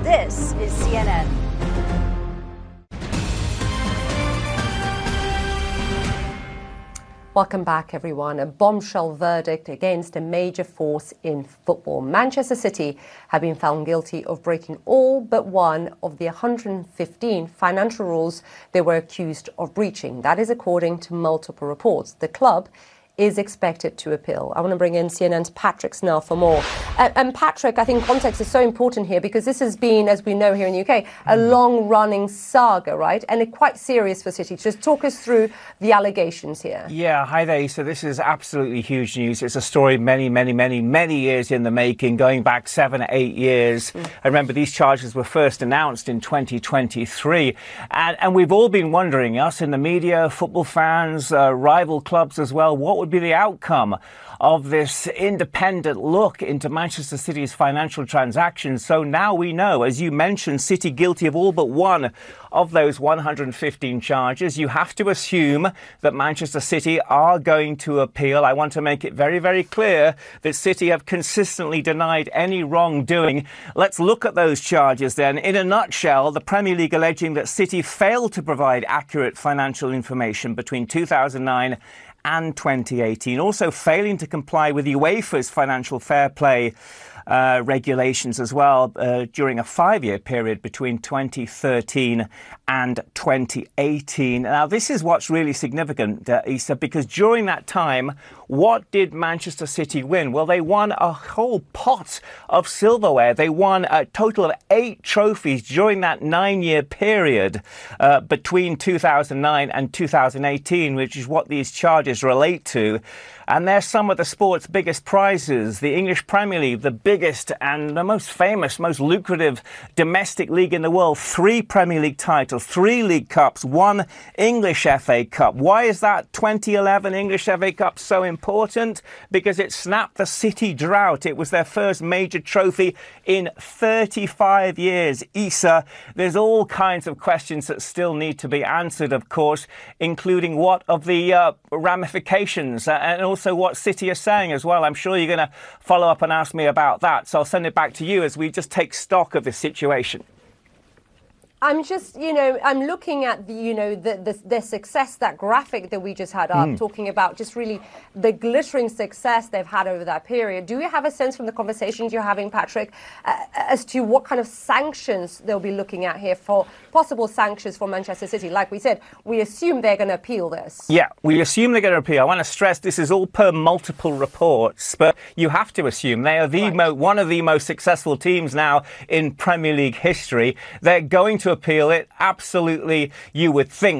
This is CNN. Welcome back, everyone. A bombshell verdict against a major force in football. Manchester City have been found guilty of breaking all but one of the 115 financial rules they were accused of breaching. That is according to multiple reports. The club is expected to appeal. I want to bring in CNN's Patrick Snell for more. And Patrick, I think context is so important here because this has been, as we know here in the UK, a long-running saga, right? And quite serious for City. Just talk us through the allegations here. Yeah, hi there. So this is absolutely huge news. It's a story many years in the making, going back 7 or 8 years. I remember these charges were first announced in 2023. And we've all been wondering, us in the media, football fans, rival clubs as well, what would be the outcome of this independent look into Manchester City's financial transactions. So now we know, as you mentioned, City guilty of all but one of those 115 charges. You have to assume that Manchester City are going to appeal. I want to make it very clear that City have consistently denied any wrongdoing. Let's look at those charges then. In a nutshell, the Premier League alleging that City failed to provide accurate financial information between 2009 and 2018, also failing to comply with UEFA's financial fair play regulations as well during a 5-year period between 2013 and 2018. Now, this is what's really significant, Issa, because during that time, what did Manchester City win? Well, they won a whole pot of silverware. They won a total of 8 trophies during that 9-year period between 2009 and 2018, which is what these charges relate to. And they're some of the sport's biggest prizes. The English Premier League, the biggest and the most famous, most lucrative domestic league in the world. 3 Premier League titles, 3 League Cups, 1 English FA Cup. Why is that 2011 English FA Cup so important? Because it snapped the City drought. It was their first major trophy in 35 years. Issa, there's all kinds of questions that still need to be answered, of course, including what of the ramifications and also what City are saying as well. I'm sure you're going to follow up and ask me about that. So I'll send it back to you as we just take stock of this situation. I'm just, I'm looking at the success, that graphic that we just had up, talking about just really the glittering success they've had over that period. Do you have a sense from the conversations you're having, Patrick, as to what kind of sanctions they'll be looking at here for possible sanctions for Manchester City? Like we said, we assume they're going to appeal this. Yeah, we assume they're going to appeal. I want to stress this is all per multiple reports, but you have to assume they are one of the most successful teams now in Premier League history. They're going to appeal it. Absolutely, you would think.